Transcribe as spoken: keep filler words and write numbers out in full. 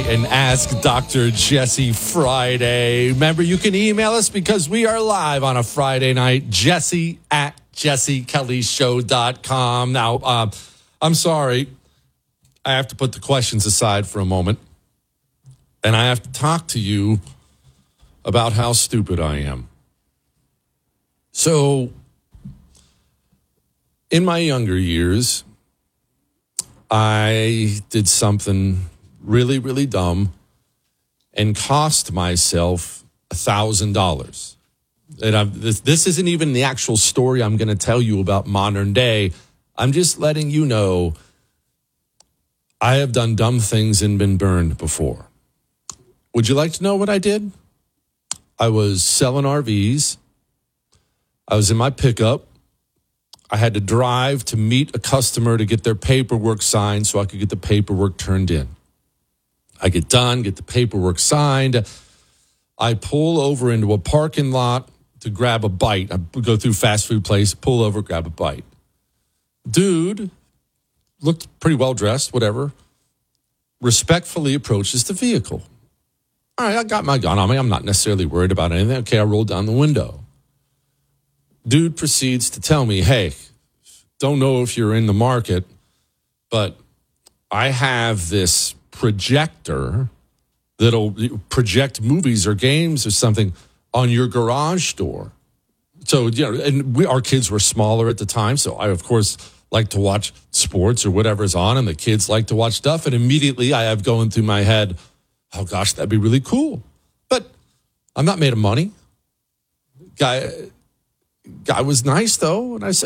and Ask Doctor Jesse Friday. Remember, you can email us because we are live on a Friday night, Jesse at jesse kelly show dot com. Now, uh, I'm sorry. I have to put the questions aside for a moment. And I have to talk to you about how stupid I am. So, in my younger years, I did something really, really dumb and cost myself a thousand dollars. And I've, this, this isn't even the actual story I'm going to tell you about modern day. I'm just letting you know I have done dumb things and been burned before. Would you like to know what I did? I was selling R Vs. I was in my pickup. I had to drive to meet a customer to get their paperwork signed so I could get the paperwork turned in. I get done, get the paperwork signed. I pull over into a parking lot to grab a bite. I go through fast food place, pull over, grab a bite. Dude looked pretty well dressed, whatever. Respectfully approaches the vehicle. All right, I got my gun on me. I'm not necessarily worried about anything. Okay, I rolled down the window. Dude proceeds to tell me, hey, don't know if you're in the market, but I have this projector that'll project movies or games or something on your garage door. So, you know, and we, our kids were smaller at the time, so I, of course, like to watch sports or whatever's on, and the kids like to watch stuff, and immediately I have going through my head, oh, gosh, that'd be really cool. But I'm not made of money. Guy... Guy was nice, though. And I said,